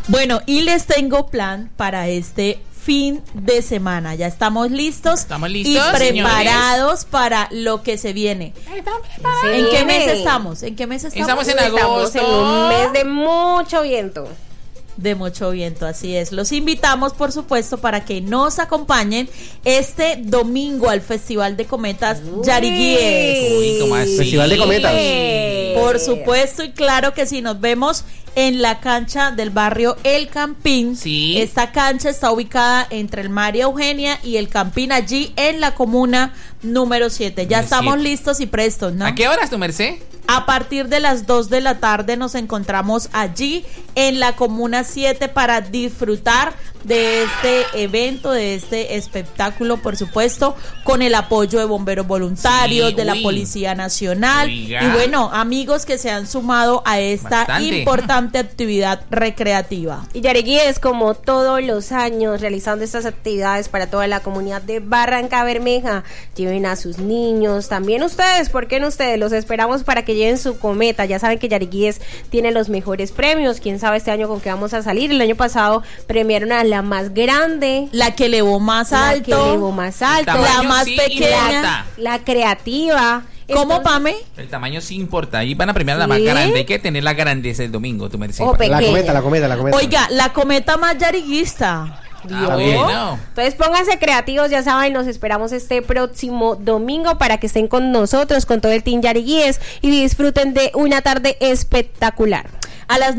Bueno, y les tengo plan para este fin de semana. Ya estamos listos. Estamos listos, y preparados, señores, para lo que se viene. ¿En qué mes estamos? ¿En qué mes estamos? Estamos en agosto. Estamos en un mes de mucho viento. De mucho viento, así es. Los invitamos, por supuesto, para que nos acompañen este domingo al Festival de Cometas Yariguíes. Uy, ¿cómo así? Festival de Cometas. Por supuesto, y claro que sí, nos vemos en la cancha del barrio El Campín. Sí. Esta cancha está ubicada entre el María Eugenia y el Campín, allí en la comuna número 7. Ya estamos listos y prestos, ¿no? ¿A qué horas, tu merced? A partir de las 2 de la tarde nos encontramos allí en la Comuna 7 para disfrutar de este evento, de este espectáculo, por supuesto, con el apoyo de bomberos voluntarios, de la Policía Nacional. Oiga. Y bueno, amigos que se han sumado a esta importante actividad recreativa. Y Yariguíes, como todos los años, realizando estas actividades para toda la comunidad de Barrancabermeja. Lleven a sus niños, también ustedes, ¿por qué no ustedes? Los esperamos para que lleven su cometa. Ya saben que Yariguíes tiene los mejores premios. Quién sabe este año con qué vamos a salir. El año pasado premiaron a la más grande, la que elevó más alto, la más pequeña, la creativa. ¿Cómo, Entonces, Pame? El tamaño sí importa. Ahí van a premiar a la más grande. Hay que tener la grandeza el domingo, tu merced. O pequeña. La cometa. Oiga, la cometa más yariguista. Bueno. Entonces pónganse creativos, ya saben, nos esperamos este próximo domingo para que estén con nosotros, con todo el Team Yariguíes, y disfruten de una tarde espectacular. A las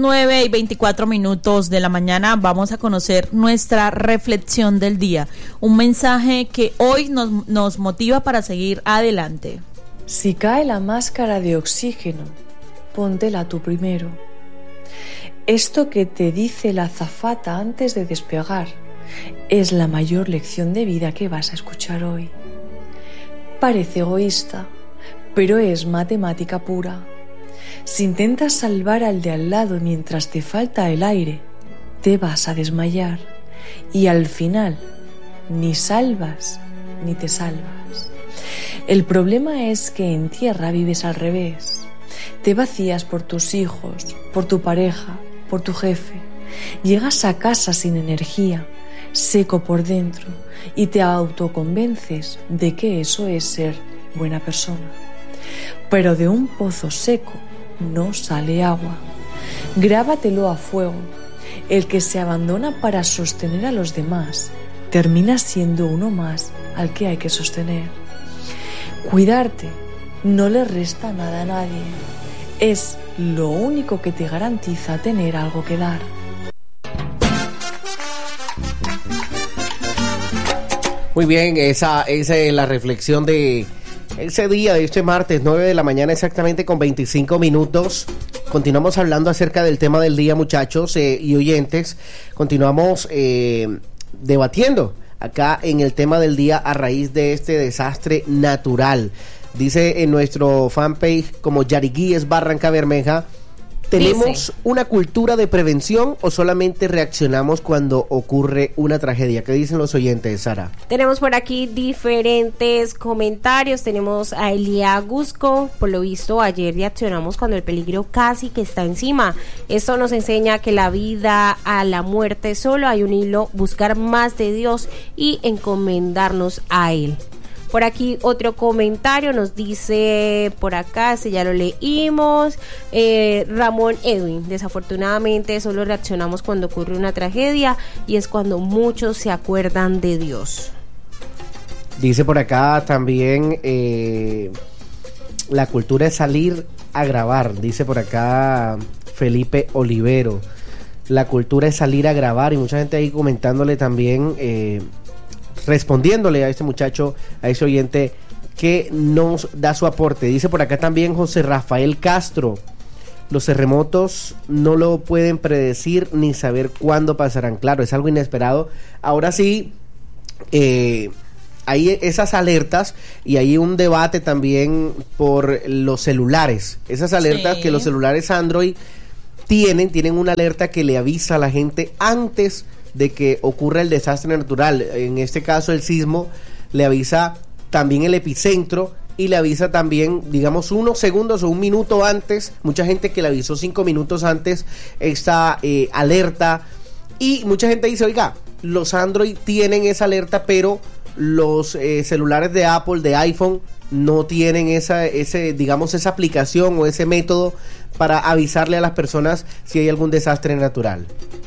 9:24 de la mañana vamos a conocer nuestra reflexión del día, un mensaje que hoy nos motiva para seguir adelante. Si cae la máscara de oxígeno, póntela tú primero. Esto que te dice la azafata antes de despegar es la mayor lección de vida que vas a escuchar hoy. Parece egoísta, pero es matemática pura. Si intentas salvar al de al lado mientras te falta el aire, te vas a desmayar y al final ni salvas ni te salvas. El problema es que en tierra vives al revés. Te vacías por tus hijos, por tu pareja, por tu jefe. Llegas a casa sin energía, seco por dentro, y te autoconvences de que eso es ser buena persona. Pero de un pozo seco no sale agua. Grábatelo a fuego. El que se abandona para sostener a los demás termina siendo uno más al que hay que sostener. Cuidarte no le resta nada a nadie. Es lo único que te garantiza tener algo que dar. Muy bien, esa es la reflexión de ese día, de este martes, 9 de la mañana exactamente con 25 minutos. Continuamos hablando acerca del tema del día, muchachos y oyentes. Continuamos debatiendo acá en el tema del día a raíz de este desastre natural. Dice en nuestro fanpage como Yariguíes Barrancabermeja: ¿tenemos una cultura de prevención o solamente reaccionamos cuando ocurre una tragedia? ¿Qué dicen los oyentes, Sara? Tenemos por aquí diferentes comentarios. Tenemos a Elia Gusco. Por lo visto, ayer reaccionamos cuando el peligro casi que está encima. Esto nos enseña que la vida a la muerte solo hay un hilo: buscar más de Dios y encomendarnos a Él. Por aquí otro comentario nos dice, por acá, ya lo leímos, Ramón Edwin: desafortunadamente solo reaccionamos cuando ocurre una tragedia y es cuando muchos se acuerdan de Dios. Dice por acá también, la cultura es salir a grabar. Dice por acá Felipe Olivero: la cultura es salir a grabar. Y mucha gente ahí comentándole también, respondiéndole a este muchacho, a ese oyente que nos da su aporte. Dice por acá también José Rafael Castro: los terremotos no lo pueden predecir ni saber cuándo pasarán. Claro, es algo inesperado. Ahora sí, hay esas alertas y hay un debate también por los celulares. Esas alertas que los celulares Android tienen una alerta que le avisa a la gente antes de que ocurra el desastre natural. En este caso el sismo, le avisa también el epicentro y le avisa también, digamos, unos segundos o un minuto antes. Mucha gente que le avisó 5 minutos antes esta alerta Y mucha gente dice, oiga, los Android tienen esa alerta, pero los celulares de Apple, de iPhone, no tienen esa aplicación o ese método para avisarle a las personas si hay algún desastre natural.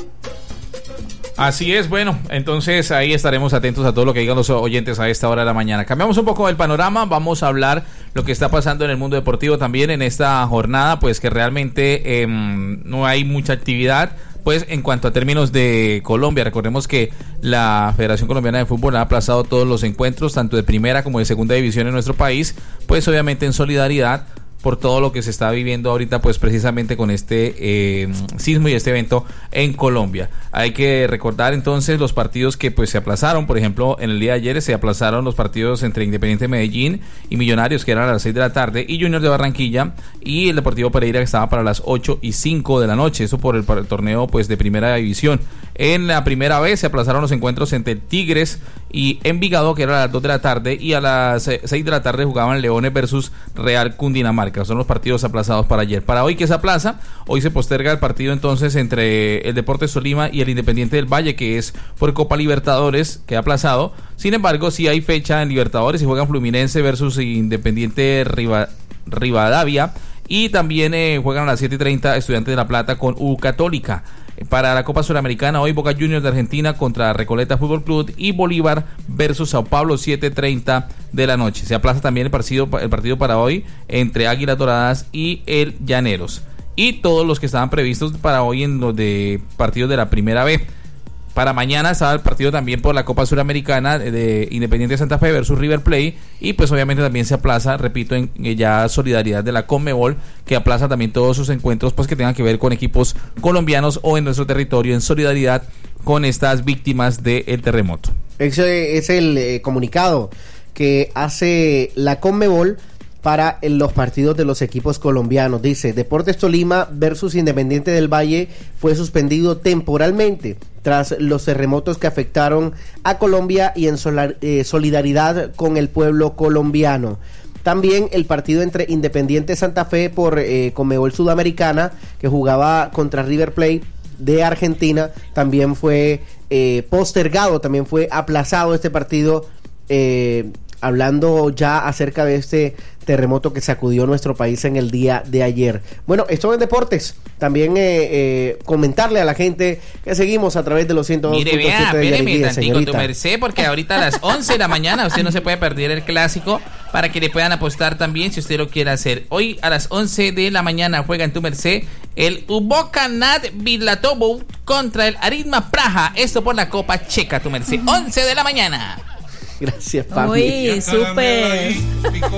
Así es, bueno, entonces ahí estaremos atentos a todo lo que digan los oyentes a esta hora de la mañana. Cambiamos un poco el panorama, vamos a hablar lo que está pasando en el mundo deportivo también en esta jornada, pues que realmente no hay mucha actividad. Pues en cuanto a términos de Colombia, recordemos que la Federación Colombiana de Fútbol ha aplazado todos los encuentros, tanto de primera como de segunda división en nuestro país, pues obviamente en solidaridad por todo lo que se está viviendo ahorita, pues precisamente con este sismo y este evento en Colombia. Hay que recordar entonces los partidos que pues se aplazaron. Por ejemplo, en el día de ayer se aplazaron los partidos entre Independiente Medellín y Millonarios, que eran a las 6 de la tarde, y Junior de Barranquilla y el Deportivo Pereira, que estaba para las 8:05 de la noche, eso por el torneo pues de primera división. En la primera vez se aplazaron los encuentros entre Tigres y Envigado, que era a las 2 de la tarde, y a las 6 de la tarde jugaban Leones versus Real Cundinamarca. Son los partidos aplazados para ayer. Para hoy, que se aplaza, hoy se posterga el partido entonces entre el Deportes Tolima y el Independiente del Valle, que es por Copa Libertadores, que ha aplazado. Sin embargo, sí hay fecha en Libertadores y juegan Fluminense versus Independiente Rivadavia, y también juegan a las 7:30 Estudiantes de La Plata con U Católica. Para la Copa Suramericana, hoy Boca Juniors de Argentina contra Recoleta Fútbol Club y Bolívar versus Sao Paulo, 7:30 de la noche. Se aplaza también el partido para hoy entre Águilas Doradas y el Llaneros. Y todos los que estaban previstos para hoy en los de partidos de la Primera B. Para mañana estaba el partido también por la Copa Suramericana de Independiente Santa Fe versus River Plate, y pues obviamente también se aplaza, repito, en ya solidaridad de la Conmebol, que aplaza también todos sus encuentros pues que tengan que ver con equipos colombianos o en nuestro territorio, en solidaridad con estas víctimas del terremoto. Ese es el comunicado que hace la Conmebol para los partidos de los equipos colombianos. Dice: Deportes Tolima versus Independiente del Valle fue suspendido temporalmente tras los terremotos que afectaron a Colombia y en solidaridad con el pueblo colombiano. También el partido entre Independiente Santa Fe por Conmebol Sudamericana, que jugaba contra River Plate de Argentina, también fue postergado, también fue aplazado este partido, hablando ya acerca de este terremoto que sacudió nuestro país en el día de ayer. Bueno, esto en deportes. También comentarle a la gente que seguimos a través de los 102.7 Mire, vea, espéreme tantico, tu merced, porque ahorita a las 11 de la mañana usted no se puede perder el clásico, para que le puedan apostar también si usted lo quiere hacer. Hoy a las 11 de la mañana juega en tu merced el Ubocanat Vilatovo contra el Aritma Praja. Esto por la Copa Checa, tu merced. 11 de la mañana. Gracias, papi. Uy, súper.